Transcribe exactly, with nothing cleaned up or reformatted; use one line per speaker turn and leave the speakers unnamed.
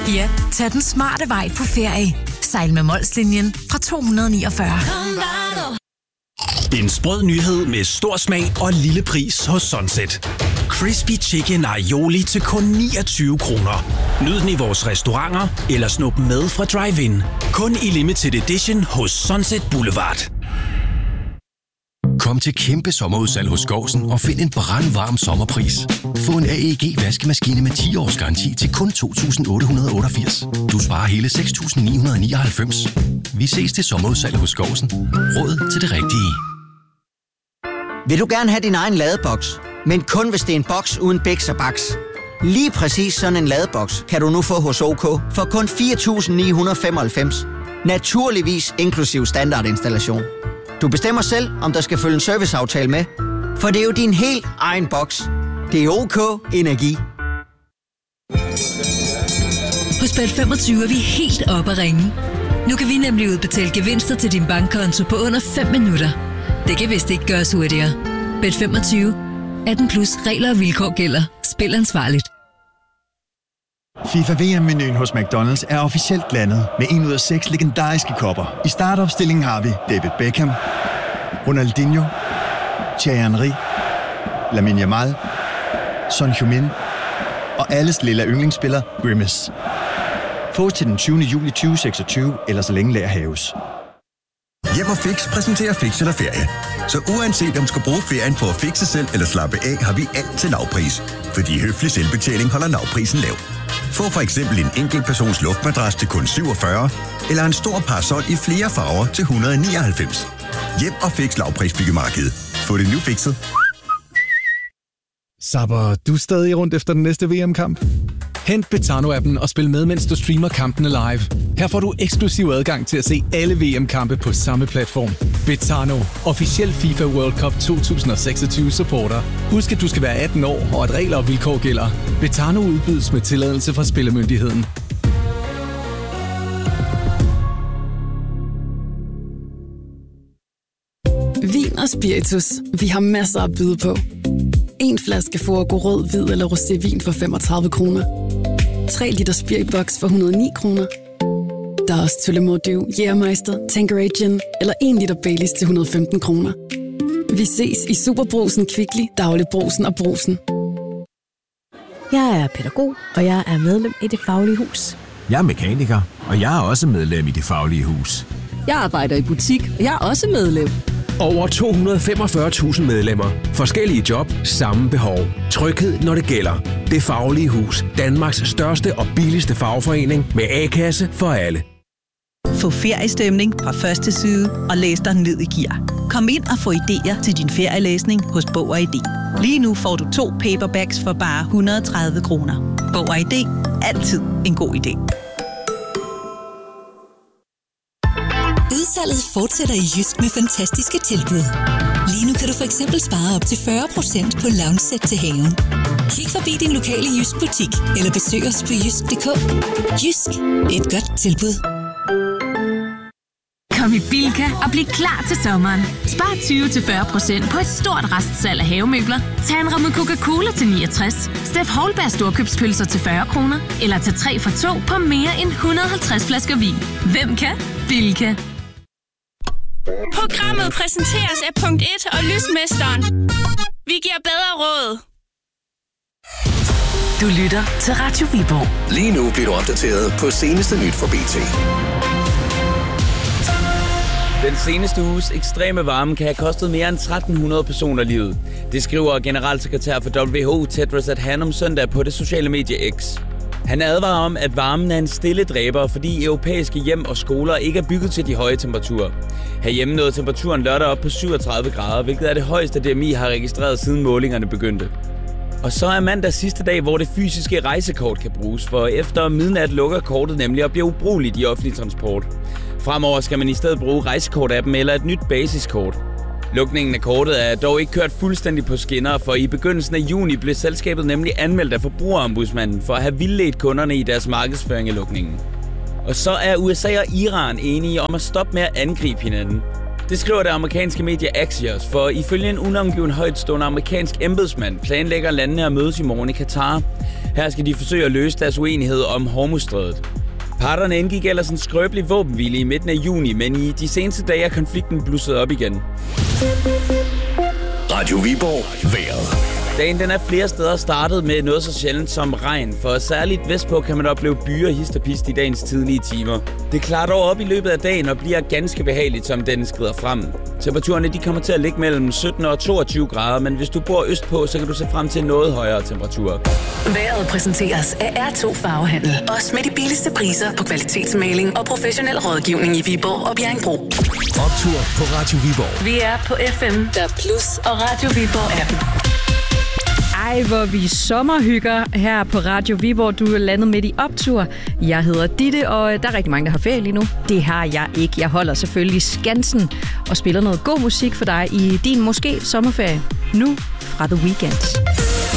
Ja, tag den smarte vej på ferie. Sejl med Molslinjen fra to hundrede niogfyrre.
En sprød nyhed med stor smag og lille pris hos Sunset. Crispy Chicken Aioli til kun niogtyve kroner. Nyd den i vores restauranter eller snup med fra drive-in. Kun i limited edition hos Sunset Boulevard.
Kom til kæmpe sommerudsalg hos Skovsen og find en brandvarm sommerpris. Få en A E G vaskemaskine med ti års garanti til kun to tusind otte hundrede og otteogfirs. Du sparer hele seks tusind ni hundrede og nioghalvfems. Vi ses til sommerudsalg hos Skovsen. Råd til det rigtige.
Vil du gerne have din egen ladeboks, men kun hvis det er en boks uden biks og baks? Lige præcis sådan en ladeboks kan du nu få hos OK for kun fire tusind ni hundrede og femoghalvfems. Naturligvis inklusiv standardinstallation. Du bestemmer selv, om der skal følge en serviceaftale med, for det er jo din helt egen boks. Det er OK Energi.
Hos Bet femogtyve er vi helt oppe at ringe. Nu kan vi nemlig udbetale gevinster til din bankkonto på under fem minutter. Det kan vist ikke gøres hurtigere. Bet femogtyve. atten plus regler og vilkår gælder. Spil ansvarligt.
FIFA V M-menuen hos McDonald's er officielt landet med en ud af seks legendariske kopper. I startopstillingen har vi David Beckham, Ronaldinho, Thierry Henry, Lamine Yamal, Son Heung-min og alles lille yndlingsspiller Grimace. Fås til den tyvende juli to tusind og seksogtyve, eller så længe lager haves.
Hjem og Fix præsenterer Fix eller Ferie. Så uanset om du skal bruge ferien på at fixe selv eller slappe af, har vi alt til lavpris. Fordi høflig selvbetjening holder lavprisen lav. Få for eksempel en enkeltpersons luftmadras til kun syvogfyrre, eller en stor parasol i flere farver til et hundrede og nioghalvfems. Hjem og Fix lavprisbyggemarkedet. Få det nu fikset.
Sabber du stadig rundt efter den næste V M-kamp? Hent Betano-appen og spil med, mens du streamer kampene live. Her får du eksklusiv adgang til at se alle V M-kampe på samme platform. Betano, officiel FIFA World Cup to tusind og seksogtyve supporter. Husk, at du skal være atten år, og at regler og vilkår gælder. Betano udbydes med tilladelse fra Spillemyndigheden.
Vin og spiritus. Vi har masser at byde på. En flaske Forgo rød, hvid eller rosévin for femogtredive kroner. tre liter Spiritbox for et hundrede og ni kroner. Der er også Tullemordew, Jægermeister, Tanqueray Gin eller en liter Baileys til et hundrede og femten kroner. Vi ses i Superbrusen, Kvickly, Daglibrugsen og Brugsen.
Jeg er pædagog, og jeg er medlem i Det Faglige Hus.
Jeg er mekaniker, og jeg er også medlem i Det Faglige Hus.
Jeg arbejder i butik, og jeg er også medlem.
Over to hundrede og femogfyrre tusind medlemmer. Forskellige job, samme behov. Tryghed, når det gælder. Det Faglige Hus. Danmarks største og billigste fagforening med A-kasse for alle.
Få feriestemning fra første side og læs dig ned i gear. Kom ind og få idéer til din ferielæsning hos Bog og I D. Lige nu får du to paperbacks for bare et hundrede og tredive kroner. Bog og I D. Altid en god idé.
Udsalget fortsætter i Jysk med fantastiske tilbud. Lige nu kan du for eksempel spare op til fyrre procent på lounge-sæt til haven. Kig forbi din lokale Jysk butik, eller besøg os på jysk punktum d k. Jysk. Et godt tilbud.
Kom i Bilka og bliv klar til sommeren. Spar tyve til fyrre procent på et stort restsalg af havemøbler. Tag en ramme Coca-Cola til niogtres. Steff Holberg storkøbspølser til fyrre kroner. Eller tag tre for to på mere end et hundrede og halvtreds flasker vin. Hvem kan? Bilka.
Programmet præsenteres af Punkt et og Lysmesteren. Vi giver bedre råd.
Du lytter til Radio Viborg.
Lige nu bliver du opdateret på seneste nyt fra B T.
Den seneste uges ekstreme varme kan have kostet mere end tretten hundrede personer livet. Det skriver generalsekretær for W H O Tedros Adhanom søndag på det sociale medie X. Han advarer om, at varmen er en stille dræber, fordi europæiske hjem og skoler ikke er bygget til de høje temperaturer. Herhjemme nåede temperaturen lørdag op på syvogtredive grader, hvilket er det højeste D M I har registreret siden målingerne begyndte. Og så er mandag sidste dag, hvor det fysiske rejsekort kan bruges, for efter midnat lukker kortet nemlig og bliver ubrugeligt i offentlig transport. Fremover skal man i stedet bruge rejsekort-appen eller et nyt basiskort. Lukningen af kortet er dog ikke kørt fuldstændig på skinner, for i begyndelsen af juni blev selskabet nemlig anmeldt af Forbrugerombudsmanden for at have vildledt kunderne i deres markedsføring af lukningen. Og så er U S A og Iran enige om at stoppe med at angribe hinanden. Det skriver det amerikanske medie Axios, for ifølge en unangiven højtstående amerikansk embedsmand planlægger landene at mødes i morgen i Katar. Her skal de forsøge at løse deres uenighed om Hormuzstrædet. Parterne indgik ellers en skrøbelig våbenhvile i midten af juni, men i de seneste dage er konflikten blusset op igen.
Radio Viborg vejret.
Dagen den er flere steder startet med noget så sjældent som regn, for særligt vestpå kan man opleve byer hist og pist i dagens tidlige timer. Det klarer dog op i løbet af dagen og bliver ganske behageligt, som den skrider frem. Temperaturerne de kommer til at ligge mellem sytten og toogtyve grader, men hvis du bor østpå, så kan du se frem til noget højere temperatur.
Vejret præsenteres af R to Farvehandel. Også med de billigste priser på kvalitetsmaling og professionel rådgivning i Viborg og Bjerringbro.
Optur på Radio Viborg.
Vi er på F M, der Plus og Radio Viborg appen.
Ej, hvor vi sommerhygger her på Radio Viborg. Du er landet midt i optur. Jeg hedder Ditte, og der er rigtig mange, der har ferie lige nu. Det har jeg ikke. Jeg holder selvfølgelig Skansen og spiller noget god musik for dig i din måske sommerferie. Nu fra The Weeknd.